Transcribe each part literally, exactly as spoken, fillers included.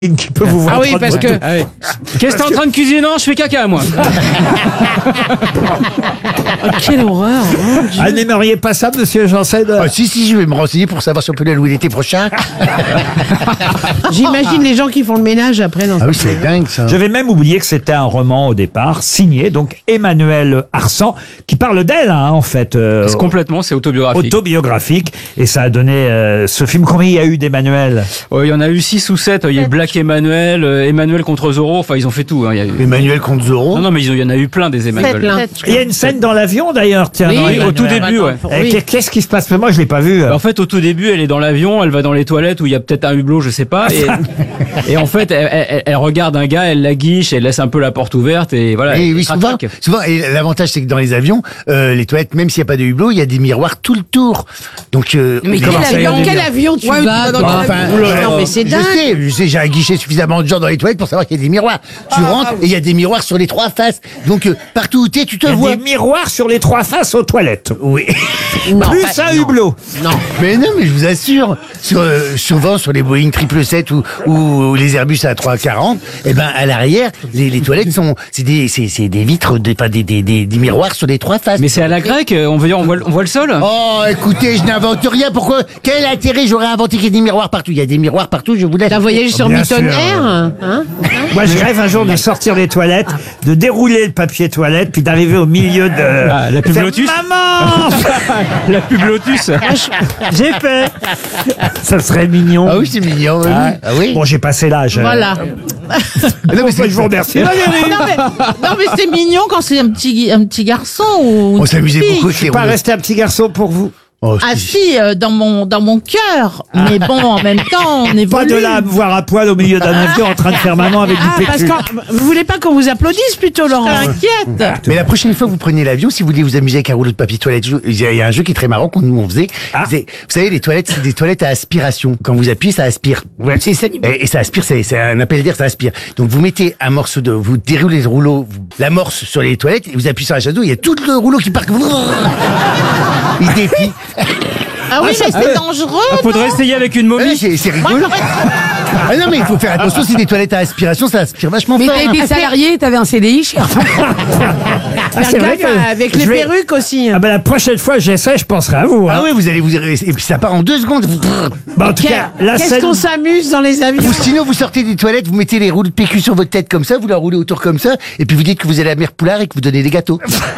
qui peut vous voir. Ah oui, prendre parce votre- que... Ah oui. Qu'est-ce que t'es en train de cuisiner? Non, je fais caca, moi. Ah, quelle horreur, mon Dieu. Ah, n'aimeriez pas ça, monsieur Janssen? Ah, si, si, je vais me renseigner pour savoir si on peut la louer l'été prochain. J'imagine les gens qui font le ménage après dans Ah oui, c'est dingue ça. J'avais même oublié que c'était un roman au départ, signé donc Emmanuelle Arsan, qui parle d'elle, hein, en fait. euh, C'est complètement, c'est autobiographique. autobiographique, et ça a donné euh, ce film. Combien il y a eu d'Emmanuel? Euh, Il y en a eu six ou sept. Il y a eu Black Emmanuel, euh, Emmanuel contre Zorro. Enfin, ils ont fait tout. Hein. Il y a eu... Emmanuel contre Zorro. Non, non, mais ils ont- il y en a eu plein des Emmanuel. plein. Il y a une scène dans l'avion d'ailleurs, tiens. Oui, non, Oui, Emmanuel. au tout début, ouais. Eh, Oui. qu'est- Qu'est-ce qui se passe? Moi, je l'ai pas vu. Bah, en fait, au tout début, elle est dans l'avion, elle va dans les toilettes où il y a peut-être un hublot, je sais pas. Et, et en fait, elle, elle- elle regarde un gars, elle la guiche, elle laisse un peu la porte ouverte et voilà. Et elle oui, souvent, craque. souvent, et l'avantage c'est que dans les avions, euh, les toilettes, même s'il n'y a pas de hublot, il y a des miroirs tout le tour. Donc, euh, Mais les- quel ça, il y a avion, des quel liens. avion tu Ouais, vas tu vas dans toi quel Enfin, avion Non mais c'est je dingue. sais, je sais, j'ai un guichet suffisamment de gens dans les toilettes pour savoir qu'il y a des miroirs. Tu rentres et il y a des miroirs sur les trois faces. Donc, euh, partout où t'es, tu te Il y a vois. des miroirs sur les trois faces aux toilettes. Oui. Non, Plus pas- un non. hublot. Non. Mais non, mais je vous assure, sur, euh, souvent sur les Boeing triple sept ou, ou les Airbus à trois cent quarante, eh ben à l'arrière, les, les toilettes sont, c'est des, c'est, c'est des vitres, des, pas des, des, des, des miroirs sur les trois faces. Mais c'est à la grecque, on veut dire, on voit, le- on voit le sol. Oh, écoutez, je n'invente rien. Pourquoi? Quel intérêt j'aurais inventé qu'il y ait des miroirs partout? Il y a des miroirs partout. Je vous laisse. T'as voyagé sur Bien Milton sûr. Air, hein? Moi, je rêve un jour de sortir des toilettes, de dérouler le papier toilette, puis d'arriver au milieu de... Ah, la pub Faire, Lotus. Maman. La pub Lotus. J'ai fait. Ça serait mignon. Ah oui, c'est mignon. oui. Ah. Ah oui. Bon, j'ai passé l'âge. Voilà. Non, mais c'est- Je vous remercie. non mais, non, mais c'est mignon quand c'est un petit, un petit garçon ou une On s'amusait petite beaucoup fille. avec les Pas rouleaux. rester un petit garçon pour vous. Oh, Ah si. si, euh, dans mon dans mon cœur. Mais bon, en même temps, on évolue. Pas de là à me voir à poil au milieu d'un avion en train de faire maman avec Ah, du parce PQ. que vous voulez pas qu'on vous applaudisse plutôt, Laurent? T'inquiète. Mais la prochaine fois que vous prenez l'avion, si vous voulez vous amuser avec un rouleau de papier toilette, je- il y a il y a un jeu qui est très marrant qu'on nous on faisait. Ah. C'est- Vous savez, les toilettes, c'est des toilettes à aspiration. Quand vous appuyez, ça aspire. C'est ça. Et, et ça aspire, c'est c'est un appel d'air, ça aspire. Donc vous mettez un morceau de, vous déroulez le rouleau, vous l'amorce sur les toilettes, et vous appuyez sur la chasse d'eau, il y a tout le rouleau qui part. Il déplie. Ah oui, mais c'est dangereux. Ah, faudrait essayer avec une Ouais, momie. c'est c'est rigolo. Ah non, mais il faut faire attention, c'est des toilettes à aspiration, ça aspire vachement Mais fort. t'as hein. été salarié, t'avais un C D I chez Ah, c'est vrai Gaffe, que avec je les vais- perruques aussi. Ah ben la prochaine fois que j'essaie, je penserai à vous. Hein. Ah oui, vous allez vous et puis ça part en deux secondes. Bah, en tout cas, la Qu'est-ce scène... qu'on s'amuse dans les avions? Ou sinon, vous sortez des toilettes, vous mettez les rouleaux de P Q sur votre tête comme ça, vous la roulez autour comme ça, et puis vous dites que vous allez à Mère Poulard et que vous donnez des gâteaux.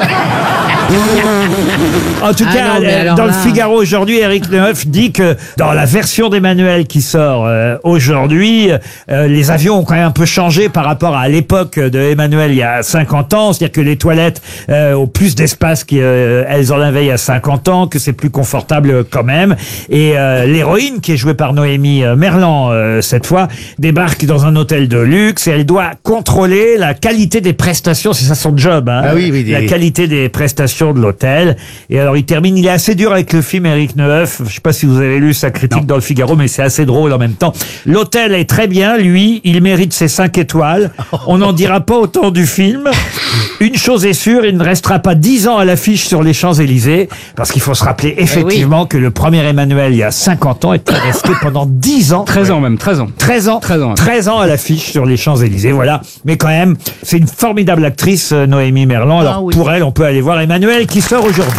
En tout Ah cas, non, mais euh, alors dans le là- Figaro aujourd'hui, Éric Neuf dit que dans la version d'Emmanuel qui sort euh, aujourd'hui, euh, les avions ont quand même un peu changé par rapport à l'époque de Emmanuel il y a cinquante ans. C'est-à-dire que les toilettes euh, ont plus d'espace qu'elles en avaient il y a cinquante ans, que c'est plus confortable quand même. Et euh, l'héroïne, qui est jouée par Noémie euh, Merlan euh, cette fois, débarque dans un hôtel de luxe et elle doit contrôler la qualité des prestations. C'est ça son job, hein, Ah oui, oui, la des- qualité des prestations de l'hôtel. Et alors il termine, il est assez dur avec le film Éric Neuf. Je sais pas si vous avez lu sa critique dans le Figaro, mais c'est assez drôle en même temps. L'hôtel est très bien, lui, il mérite ses cinq étoiles. On n'en dira pas autant du film. Une chose est sûre, il ne restera pas dix ans à l'affiche sur les Champs-Élysées, parce qu'il faut se rappeler effectivement que le premier Emmanuel, il y a cinquante ans, était resté pendant dix ans. treize ans même, treize ans. treize ans, treize ans. treize ans à l'affiche sur les Champs-Élysées, voilà. Mais quand même, c'est une formidable actrice, euh, Noémie Merlan. Alors Ah oui. pour elle, on peut aller voir Emmanuel qui sort aujourd'hui.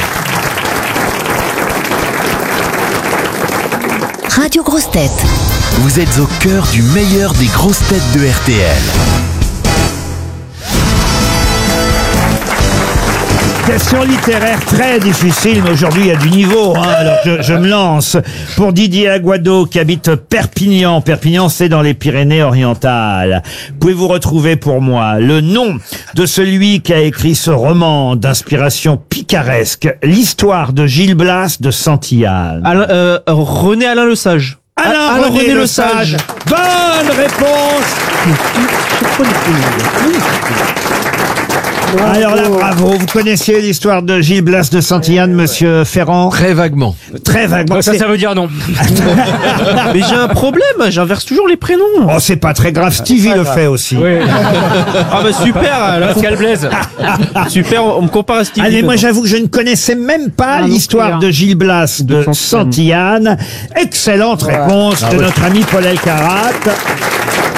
Radio Grosses Têtes. Vous êtes au cœur du meilleur des grosses têtes de R T L. Question littéraire très difficile, mais aujourd'hui il y a du niveau, hein, alors je, je me lance. Pour Didier Aguado qui habite Perpignan, Perpignan c'est dans les Pyrénées-Orientales. Pouvez-vous retrouver pour moi le nom de celui qui a écrit ce roman d'inspiration picaresque, l'histoire de Gil Blas de Santillane? Alain- euh, René Alain Le Sage. Alain, Alain René, René Le Le Sage. Sage. Bonne réponse. Alors là, bravo. Vous connaissiez l'histoire de Gil Blas de Santillane, monsieur Ferrand? Très vaguement. Très vaguement. Ça, C'est- ça veut dire non. Mais j'ai un problème, j'inverse toujours les prénoms. Oh, c'est pas très grave. Stevie le fait aussi. Oui. Ah bah super, la Pascal Blaise. super, on me compare à Stevie. Allez, moi j'avoue que je ne connaissais même pas Ah, non l'histoire plus, hein. de Gil Blas de, De Santillane. Excellente réponse de notre ami Paul Elkarat.